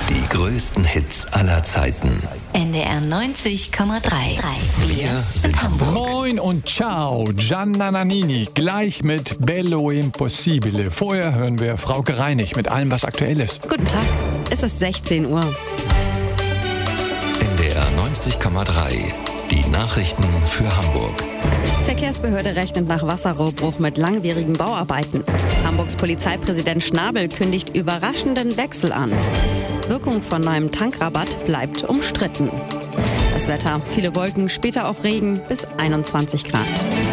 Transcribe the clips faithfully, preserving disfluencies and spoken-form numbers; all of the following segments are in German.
Die größten Hits aller Zeiten. N D R neunzig Komma drei. Wir sind Hamburg. Moin und ciao, Gianna Nannini, gleich mit Bello Impossibile. Vorher hören wir Frauke Reinig mit allem, was aktuell ist. Guten Tag, es ist sechzehn Uhr. N D R neunzig Komma drei. Die Nachrichten für Hamburg. Verkehrsbehörde rechnet nach Wasserrohrbruch mit langwierigen Bauarbeiten. Hamburgs Polizeipräsident Schnabel kündigt überraschenden Wechsel an. Wirkung von neuem Tankrabatt bleibt umstritten. Das Wetter, viele Wolken, später auch Regen bis einundzwanzig Grad.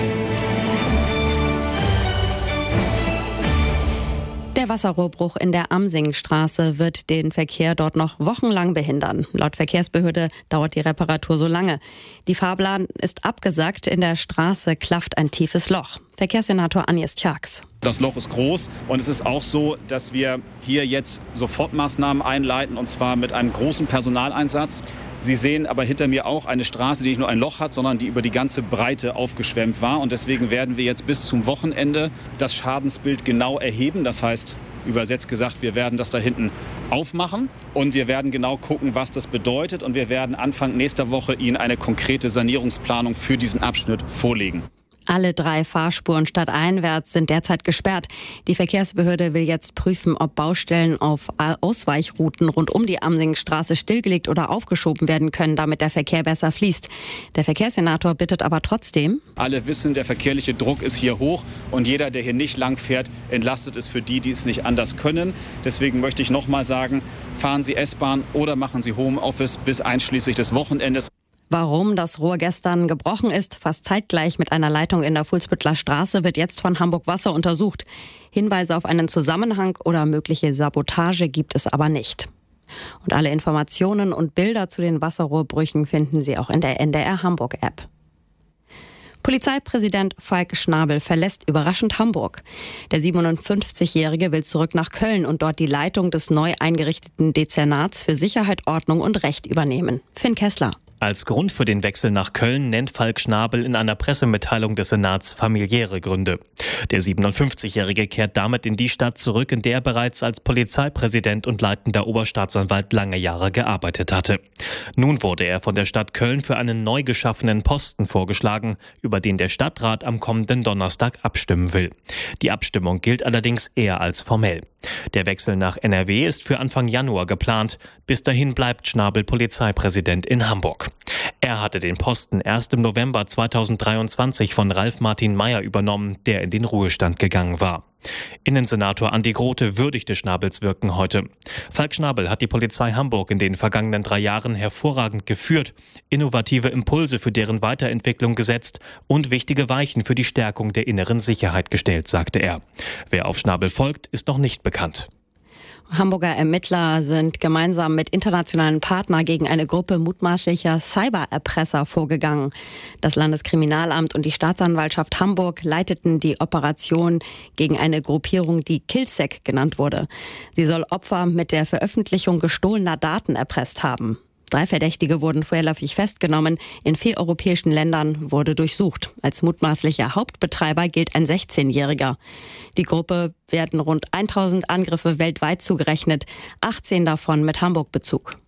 Der Wasserrohrbruch in der Amsingstraße wird den Verkehr dort noch wochenlang behindern. Laut Verkehrsbehörde dauert die Reparatur so lange. Die Fahrplan ist abgesagt, in der Straße klafft ein tiefes Loch. Verkehrssenator Agnes Tjax. Das Loch ist groß und es ist auch so, dass wir hier jetzt Sofortmaßnahmen einleiten, und zwar mit einem großen Personaleinsatz. Sie sehen aber hinter mir auch eine Straße, die nicht nur ein Loch hat, sondern die über die ganze Breite aufgeschwemmt war. Und deswegen werden wir jetzt bis zum Wochenende das Schadensbild genau erheben. Das heißt, übersetzt gesagt, wir werden das da hinten aufmachen und wir werden genau gucken, was das bedeutet. Und wir werden Anfang nächster Woche Ihnen eine konkrete Sanierungsplanung für diesen Abschnitt vorlegen. Alle drei Fahrspuren stadteinwärts sind derzeit gesperrt. Die Verkehrsbehörde will jetzt prüfen, ob Baustellen auf Ausweichrouten rund um die Amsingstraße stillgelegt oder aufgeschoben werden können, damit der Verkehr besser fließt. Der Verkehrssenator bittet aber trotzdem: Alle wissen, der verkehrliche Druck ist hier hoch und jeder, der hier nicht lang fährt, entlastet es für die, die es nicht anders können. Deswegen möchte ich noch mal sagen, fahren Sie S-Bahn oder machen Sie Homeoffice bis einschließlich des Wochenendes. Warum das Rohr gestern gebrochen ist, fast zeitgleich mit einer Leitung in der Fuhlsbüttler Straße, wird jetzt von Hamburg Wasser untersucht. Hinweise auf einen Zusammenhang oder mögliche Sabotage gibt es aber nicht. Und alle Informationen und Bilder zu den Wasserrohrbrüchen finden Sie auch in der N D R Hamburg App. Polizeipräsident Falk Schnabel verlässt überraschend Hamburg. Der siebenundfünfzigjährige will zurück nach Köln und dort die Leitung des neu eingerichteten Dezernats für Sicherheit, Ordnung und Recht übernehmen. Finn Kessler. Als Grund für den Wechsel nach Köln nennt Falk Schnabel in einer Pressemitteilung des Senats familiäre Gründe. Der siebenundfünfzigjährige kehrt damit in die Stadt zurück, in der er bereits als Polizeipräsident und leitender Oberstaatsanwalt lange Jahre gearbeitet hatte. Nun wurde er von der Stadt Köln für einen neu geschaffenen Posten vorgeschlagen, über den der Stadtrat am kommenden Donnerstag abstimmen will. Die Abstimmung gilt allerdings eher als formell. Der Wechsel nach N R W ist für Anfang Januar geplant. Bis dahin bleibt Schnabel Polizeipräsident in Hamburg. Er hatte den Posten erst im November zweitausenddreiundzwanzig von Ralf Martin Mayer übernommen, der in den Ruhestand gegangen war. Innensenator Andi Grote würdigte Schnabels Wirken heute. Falk Schnabel hat die Polizei Hamburg in den vergangenen drei Jahren hervorragend geführt, innovative Impulse für deren Weiterentwicklung gesetzt und wichtige Weichen für die Stärkung der inneren Sicherheit gestellt, sagte er. Wer auf Schnabel folgt, ist noch nicht bekannt. Hamburger Ermittler sind gemeinsam mit internationalen Partnern gegen eine Gruppe mutmaßlicher Cybererpresser vorgegangen. Das Landeskriminalamt und die Staatsanwaltschaft Hamburg leiteten die Operation gegen eine Gruppierung, die Killsec genannt wurde. Sie soll Opfer mit der Veröffentlichung gestohlener Daten erpresst haben. Drei Verdächtige wurden vorläufig festgenommen. In vier europäischen Ländern wurde durchsucht. Als mutmaßlicher Hauptbetreiber gilt ein sechzehnjähriger. Die Gruppe werden rund tausend Angriffe weltweit zugerechnet, achtzehn davon mit Hamburg-Bezug.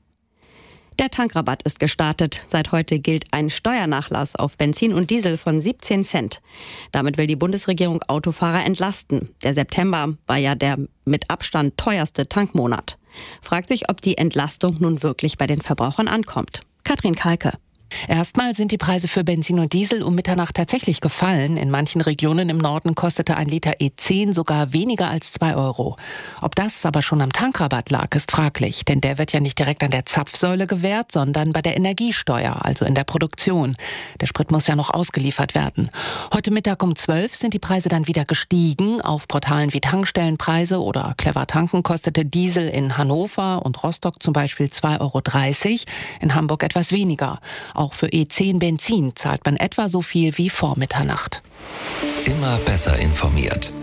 Der Tankrabatt ist gestartet. Seit heute gilt ein Steuernachlass auf Benzin und Diesel von siebzehn Cent. Damit will die Bundesregierung Autofahrer entlasten. Der September war ja der mit Abstand teuerste Tankmonat. Fragt sich, ob die Entlastung nun wirklich bei den Verbrauchern ankommt. Katrin Kalke. Erstmal sind die Preise für Benzin und Diesel um Mitternacht tatsächlich gefallen. In manchen Regionen im Norden kostete ein Liter E zehn sogar weniger als zwei Euro. Ob das aber schon am Tankrabatt lag, ist fraglich. Denn der wird ja nicht direkt an der Zapfsäule gewährt, sondern bei der Energiesteuer, also in der Produktion. Der Sprit muss ja noch ausgeliefert werden. Heute Mittag um zwölf sind die Preise dann wieder gestiegen. Auf Portalen wie Tankstellenpreise oder Clever Tanken kostete Diesel in Hannover und Rostock zum Beispiel zwei Euro dreißig, in Hamburg etwas weniger. Auch für E zehn Benzin zahlt man etwa so viel wie vor Mitternacht. Immer besser informiert.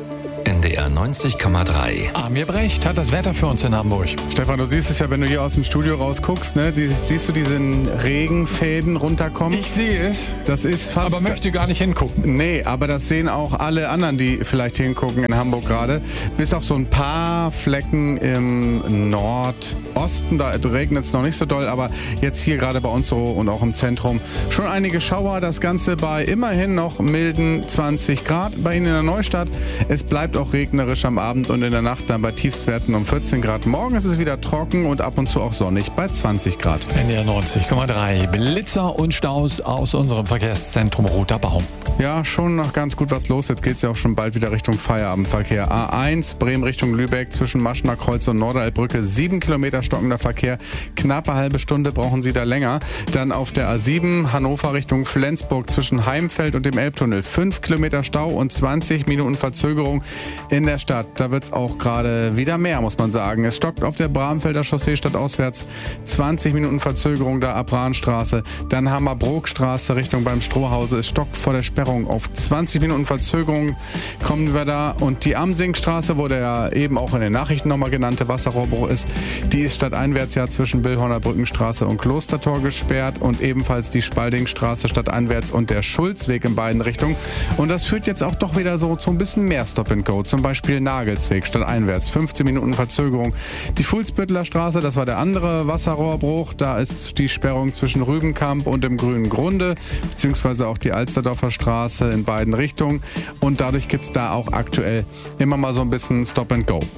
N D R neunzig Komma drei. Amir Brecht hat das Wetter für uns in Hamburg. Stefan, du siehst es ja, wenn du hier aus dem Studio rausguckst, ne? Die, siehst du diesen Regenfäden runterkommen? Ich sehe es, Das ist fast... aber möchte gar nicht hingucken. Nee, aber das sehen auch alle anderen, die vielleicht hingucken in Hamburg gerade. Bis auf so ein paar Flecken im Nordosten, da regnet es noch nicht so doll, aber jetzt hier gerade bei uns so und auch im Zentrum schon einige Schauer. Das Ganze bei immerhin noch milden zwanzig Grad bei Ihnen in der Neustadt. Es bleibt auch regnerisch am Abend und in der Nacht dann bei Tiefstwerten um vierzehn Grad. Morgen ist es wieder trocken und ab und zu auch sonnig bei zwanzig Grad. N D R neunzig Komma drei. Blitzer und Staus aus unserem Verkehrszentrum Roter Baum. Ja, schon noch ganz gut was los. Jetzt geht es ja auch schon bald wieder Richtung Feierabendverkehr. A eins, Bremen Richtung Lübeck zwischen Maschner Kreuz und Norderelbbrücke. Sieben Kilometer stockender Verkehr. Knappe halbe Stunde brauchen Sie da länger. Dann auf der A sieben, Hannover Richtung Flensburg zwischen Heimfeld und dem Elbtunnel. Fünf Kilometer Stau und zwanzig Minuten Verzögerung in der Stadt. Da wird es auch gerade wieder mehr, muss man sagen. Es stockt auf der Bramfelder Chaussee stadtauswärts. zwanzig Minuten Verzögerung da ab Rahnstraße. Dann Hammer-Brook-Straße Richtung beim Strohhause. Es stockt vor der Sperrung auf zwanzig Minuten Verzögerung kommen wir da. Und die Amsingstraße, wo der eben auch in den Nachrichten nochmal genannte Wasserrohrbruch ist, die ist stadteinwärts ja zwischen Billhorner Brückenstraße und Klostertor gesperrt und ebenfalls die Spaldingstraße stadteinwärts und der Schulzweg in beiden Richtungen. Und das führt jetzt auch doch wieder so zu ein bisschen mehr Stop and Go. Zum Beispiel Nagelsweg stadteinwärts, fünfzehn Minuten Verzögerung. Die Fuhlsbüttler Straße, das war der andere Wasserrohrbruch. Da ist die Sperrung zwischen Rübenkamp und dem Grünen Grunde, beziehungsweise auch die Alsterdorfer Straße in beiden Richtungen. Und dadurch gibt es da auch aktuell immer mal so ein bisschen Stop and Go.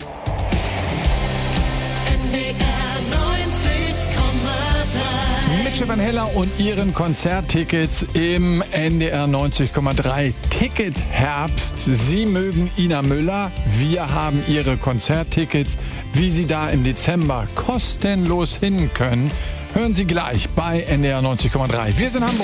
Mit Stefan Heller und ihren Konzerttickets im N D R neunzig Komma drei Ticket-Herbst. Sie mögen Ina Müller. Wir haben ihre Konzerttickets. Wie Sie da im Dezember kostenlos hin können, hören Sie gleich bei N D R neunzig Komma drei. Wir sind Hamburg.